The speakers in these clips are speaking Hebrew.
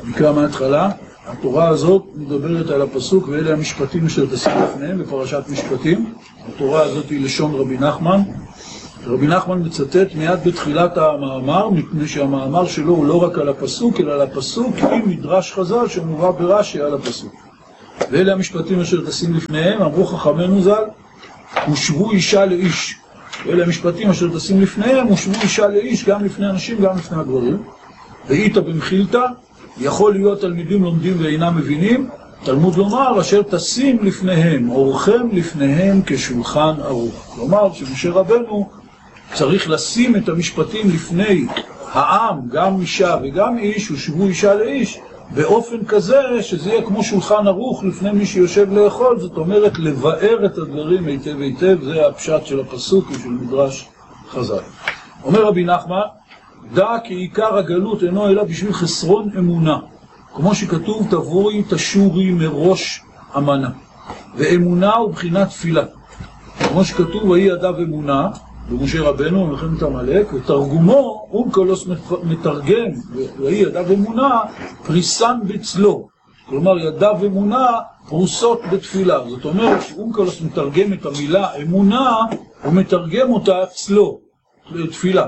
נקרא מההתחלה. התורה הזאת מדברת על הפסוק, ואלה המשפטים אשר תשים לפניהם בפרשת משפטים. התורה הזאת היא לשון רבי נחמן. רבי נחמן מצטט מיד בתחילת המאמר, מפני שהמאמר שלו הוא לא רק על הפסוק, אלא על הפסוק עם מדרש חז"ל שמובא ברש"י על הפסוק. ואלה המשפטים אשר תשים לפניהם, אמרו חכמינו ז"ל, הושבו אישה לאיש. ואלה המשפטים אשר תשים לפניהם, הושבו אישה לאיש, גם לפני אנשים, גם לפני הגברים. ואיתה במחילתא, יכול להיות תלמידים לומדים ואינם מבינים, תלמוד לומר, אשר תשים לפניהם, אורכם לפניהם כשולחן ערוך. כלומר, שמשה רבנו צריך לשים את המשפטים לפני העם, גם אישה וגם איש, הושבו אישה לאיש, באופן כזה שזה יהיה כמו שולחן ערוך לפני מי שיושב לאכול, זאת אומרת לבאר את הדברים היטב היטב, זה הפשט של הפסוק ושל מדרש חז"ל. אומר רבי נחמן, דע כי עיקר הגלות אינו אלא בשביל חסרון אמונה, כמו שכתוב תבואי תשורי מראש אמנה, ואמונה הוא בחינת תפילה, כמו שכתוב ויהי ידיו אמונה במשה רבנו במלחמת עמלק, ותרגומו אונקלוס מתרגם ויהי ידיו אמונה פריסן בצלו, כלומר ידיו אמונה פרוסות בתפילה. זאת אומרת שאונקלוס מתרגם את המילה אמונה ומתרגם אותה צלו, תפילה,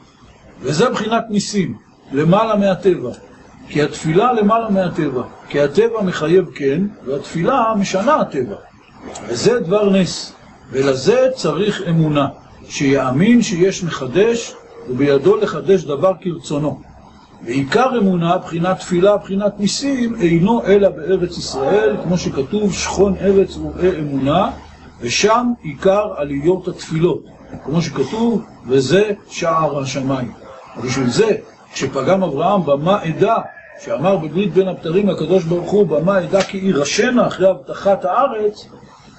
וזה בחינת ניסים, למעלה מהטבע, כי התפילה למעלה מהטבע, כי הטבע מחייב כן והתפילה משנה הטבע, וזה דבר נס, ולזה צריך אמונה, שיאמין שיש מחדש ובידו לחדש דבר כרצונו. ועיקר אמונה, בחינת תפילה, בחינת ניסים, אינו אלא בארץ ישראל, כמו שכתוב שכון ארץ וראה אמונה, ושם עיקר עליות התפילות, כמו שכתוב וזה שער השמיים. ובשביל זה כשפגם אברהם במה עדה, שאמר בברית בין הבתרים הקדוש ברוך הוא במה עדה כי ירשנה אחרי הבטחת הארץ,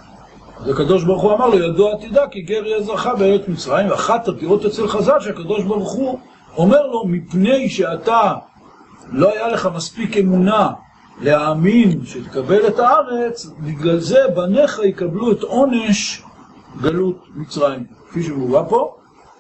אז הקדוש ברוך הוא אמר לו ידוע תדע כי גר יהיה זרעך בארץ מצרים. ואחת התיאות אצל חז"ל שהקדוש ברוך הוא אומר לו מפני שאתה לא היה לך מספיק אמונה להאמין שתקבל את הארץ, בגלל זה בניך יקבלו את עונש גלות מצרים, כפי שמובא פה.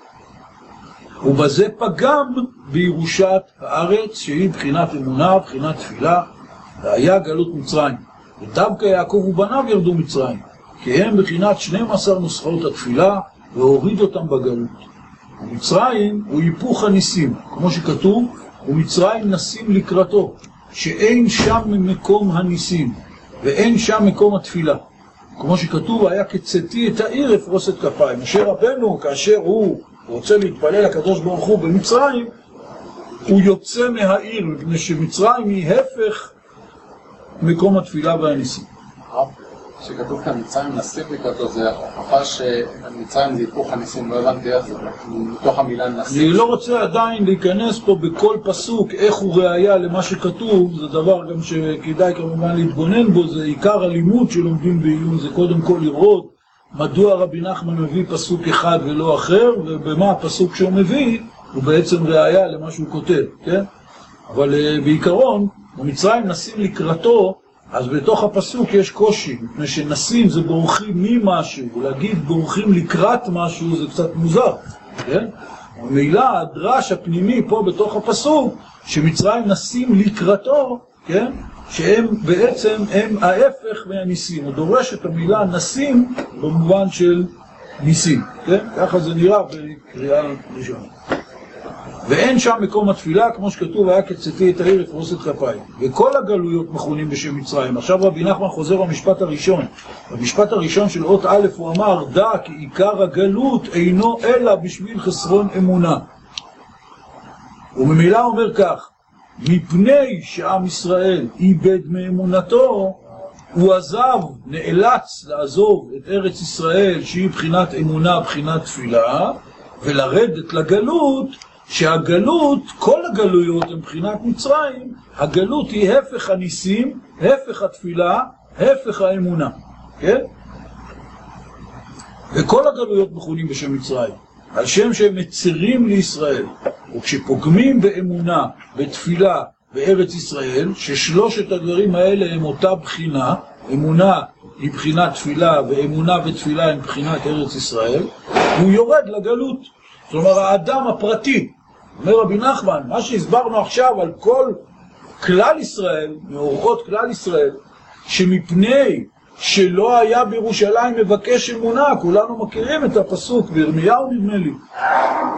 ובזה פגם בירושת הארץ שהיא בחינת אמונה, בחינת תפילה, והיה גלות מצרים. ודווקא יעקב ובניו ירדו מצרים, כי הם בחינת 12 נוסחאות התפילה, והוריד אותם בגלות. ומצרים הוא היפוך הניסים, כמו שכתוב, ומצרים נסים לקראתו, שאין שם מקום הניסים, ואין שם מקום התפילה. כמו שכתוב, היה כצאתי את העיר אפרוס את כפיים. משה רבנו, כאשר הוא רוצה להתפלל לקדוש ברוך הוא במצרים, הוא יוצא מהעיר, מפני שמצרים היא הפך מקום התפילה והניסים. שכתוב כאן מצרים נסים לקראתו, זה הוכחה שמצרים זה היפוך הניסים, לא הבנתי איך זה, מתוך המילה נסים. אני לא רוצה עדיין להיכנס פה בכל פסוק איך הוא ראיה למה שכתוב, זה דבר גם שכדאי כמובן להתבונן בו, זה עיקר הלימוד שלומדים בעיון, זה קודם כל לראות מדוע רבי נחמן מביא פסוק אחד ולא אחר, ובמה הפסוק שהוא מביא הוא בעצם ראיה למה שהוא כותב, כן? אבל בעיקרון, במצרים נסים לקראתו, אז בתוך הפסוק יש קושי, מפני שנסים זה בורחים ממשהו, ולהגיד בורחים לקראת משהו זה קצת מוזר, כן? ומילה הדרש הפנימי פה בתוך הפסוק, שמצרים נסים לקראתו, כן? שהם בעצם הם ההפך מהניסים, הוא דורש את המילה נסים במובן של ניסים, כן? ככה זה נראה בקריאה ראשונה. ואין שם מקום התפילה, כמו שכתוב, היה כצאתי את העיר אפרוס את כפיים. וכל הגלויות מכונים בשם מצרים. עכשיו רבי נחמן חוזר במשפט הראשון. במשפט הראשון של אות א' הוא אמר, דע כי עיקר הגלות אינו אלא בשביל חסרון אמונה. וממילא אומר כך, מפני שעם ישראל איבד מאמונתו, הוא עזב, נאלץ לעזוב את ארץ ישראל, שהיא בחינת אמונה, בחינת תפילה, ולרדת לגלות, שהגלות, כל הגלויות הן בחינת מצרים, הגלות היא הפך הניסים, הפך התפילה, הפך האמונה, כן? וכל הגלויות מכונים בשם מצרים, על שם שהם מצרים לישראל, וכשפוגמים באמונה, בתפילה, בארץ ישראל, ששלושת הדברים האלה הם אותה בחינה, אמונה היא בחינת תפילה, ואמונה ותפילה הם בחינת ארץ ישראל, הוא יורד לגלות. זאת אומרת, האדם הפרטי, אומר רבי נחמן, מה שהסברנו עכשיו על כל כלל ישראל, מאורעות כלל ישראל, שמפני שלא היה בירושלים מבקש אמונה, כולנו מכירים את הפסוק, בירמיהו נדמה לי,